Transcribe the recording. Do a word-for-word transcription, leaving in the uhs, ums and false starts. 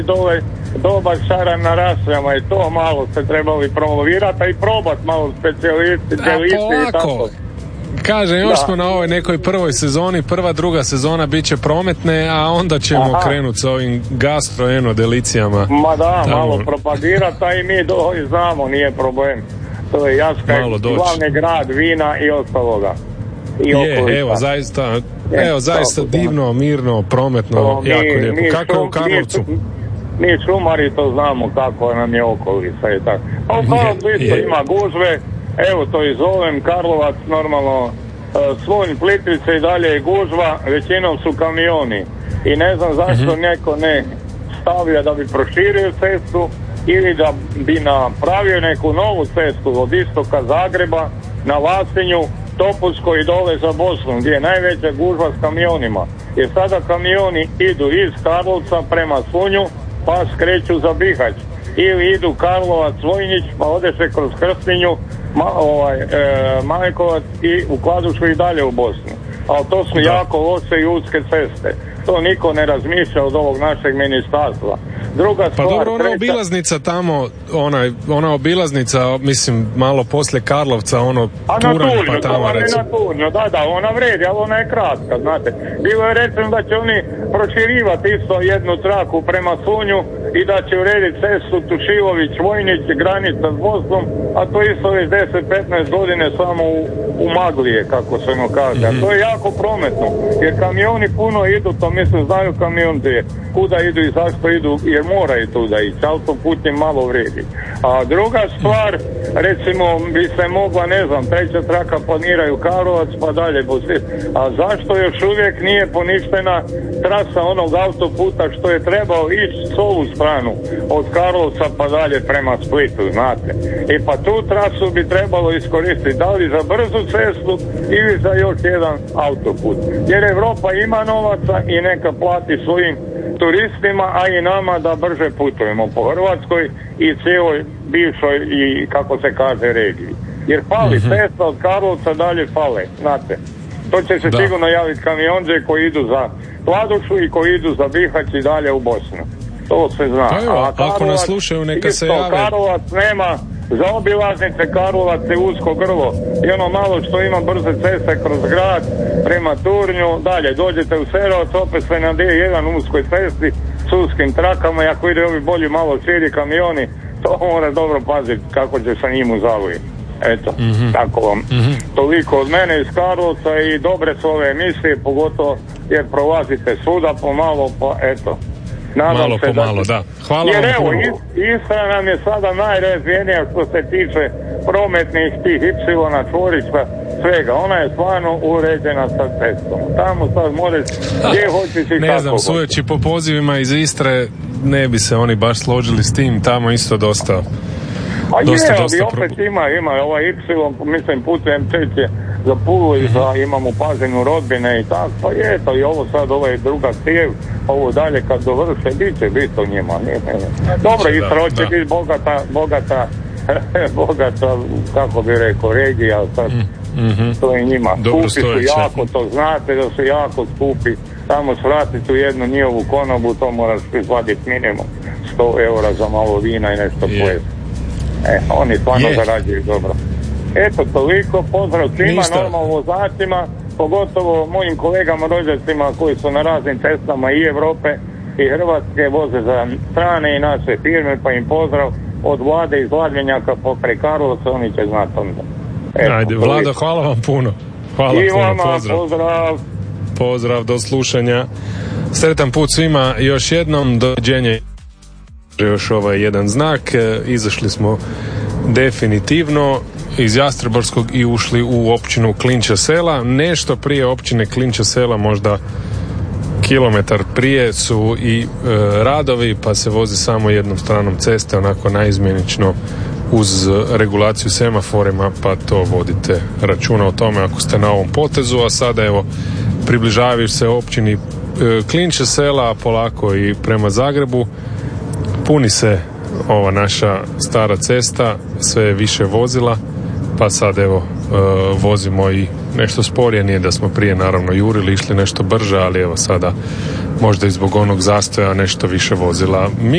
dole dobar šaran na rasljama i to malo se trebali promovirati, a i probati malo specijalisti, delici i tako. Kažem, još da. smo na ovoj nekoj prvoj sezoni, prva, druga sezona bit će prometne, a onda ćemo Aha. krenuti s ovim gastro, eno, delicijama. Ma da, tamo. malo propagirati, a i mi dole znamo, nije problem. To je Jaska, glavni grad vina i ostaloga. I je, okolica. evo, zaista, je, evo, zaista tako, divno, mirno, prometno, to, jako mi, lijepo. Mi Kako je u Karlovcu? Mi, mi šumari to znamo kako nam je okolica i tako. A u Karlovcu isto ima gužve, evo to i zovem, Karlovac normalno, Slunj, Plitvice i dalje je gužva, većinom su kamioni. I ne znam zašto uh-huh. neko ne stavlja da bi proširio cestu ili da bi napravio neku novu cestu od istoka Zagreba na Lasinju, Topusko i dole za Bosnu, gdje je najveća gužva s kamionima. Jer sada kamioni idu iz Karlovca prema Slunju, pa skreću za Bihać. Ili idu Karlovac, Vojnić, pa ode se kroz Krstinju, ma, ovaj, e, Majkovac i u Kladušu i dalje u Bosnu. Ali to su da. jako loše i uske ceste. To niko ne razmišlja od ovog našeg ministarstva. Druga stvar, pa dobro, ona treća... obilaznica tamo, ona, ona obilaznica, mislim, malo poslije Karlovca, ono, Turanj, pa tamo, recimo. Na Turnju, da, da, ona vredi, ali ona je kratka, znate. Bilo je rečeno da će oni proširivati isto jednu traku prema Slunju i da će urediti cestu Tušilović, Vojnić, granica s Bosnom, a to isto već deset petnaest godine samo u, u maglije, kako se ono kaže. A to je jako prometno, jer kamioni puno idu, to mislim znaju kamionci kuda idu i zašto idu, jer moraju tuda ići, autoput im malo vredi. A druga stvar, recimo bi se mogla, ne znam, treća traka planiraju Karlovac pa dalje, a zašto još uvijek nije poništena trasa onog autoputa što je trebao ići s ovu stranu od Karlovca pa dalje prema Splitu, znate. I pa tu trasu bi trebalo iskoristiti, da li za brzu cestu ili za još jedan autoput. Jer Europa ima novaca i neka plati svojim turistima, a i nama da brže putujemo po Hrvatskoj i cijeloj bivšoj i, kako se kaže, regiji. Jer fali mm-hmm. cesta od Karlovca dalje fale, znate. To će se da. sigurno javiti kamionđe koji idu za Kladušu i koji idu za Bihać i dalje u Bosnu. To se zna. Pa evo, a Karlovac, ako nas slušaju, neka isto, se jave. Karlovac nema za obilaznice, Karlovac je usko grlo i ono malo što ima brze ceste kroz grad prema Turnju, dalje dođete u Serovac, opet se na D jedan uskoj cesti s uskim trakama i ako ide ovi bolji malo širi kamioni, to mora dobro paziti kako će sa njim uzaviti. Eto, mm-hmm. tako vam. Mm-hmm. Toliko od mene iz Karlovca i dobre su ove emisije, pogotovo jer prolazite svuda pomalo, pa eto. Nadam malo se po da... malo, da. Hvala jer vam evo, puno. Istra nam je sada najrazvijenija što se tiče prometnih tih ipsilona, čvorišta, svega. Ona je stvarno uređena sa cestom. Tamo sad možeš gdje hoćeš i ne kako znam, hoćeš. sudeći po pozivima iz Istre, ne bi se oni baš složili s tim, tamo isto dosta... A dosta, je, dosta ali opet pro... ima, ima ovaj Ipsilon, mislim, put M C će za Pulu i za, imamo Pazinu rodbine i tako, pa je to i ovo sad, ovo je druga cijev, ovo dalje kad dovrše, bit će biti o njima, nije, nije. Dobro, Istra hoće biti bogata, bogata, bogata, kako bi rekao, regija, sad, mm-hmm. to je njima. Dobro skupi su jako, to znate da su jako skupi, tamo svratiti u jednu njihovu konobu, to moraš prihvatiti minimum sto eura za malo vina i nešto yeah. pojesti. E, oni stvarno yeah. zarađuju dobro. Eto, toliko, pozdrav svima, Ništa. normalno vozačima, pogotovo mojim kolegama rođacima koji su na raznim cestama i Europe i Hrvatske, voze za strane i naše firme, pa im pozdrav od Vlade iz Vladljenjaka pokraj Karlovca, oni će znati onda. Eto, ajde, Vlado, hvala vam puno. Hvala I puno, vama, pozdrav. pozdrav. Pozdrav, do slušanja. Sretan put svima još jednom, doviđenja. Još ovaj jedan znak, izašli smo definitivno iz Jastrebarskog i ušli u općinu Klinča Sela. Nešto prije općine Klinča Sela, možda kilometar prije, su i e, radovi, pa se vozi samo jednom stranom ceste, onako naizmjenično uz regulaciju semaforima, pa to vodite računa o tome ako ste na ovom potezu. A sada evo približavaju se općini e, Klinča Sela, polako i prema Zagrebu. Puni se ova naša stara cesta, sve je više vozila, pa sad evo e, vozimo i nešto sporije, nije da smo prije naravno jurili, išli nešto brže, ali evo sada možda i zbog onog zastoja nešto više vozila. Mi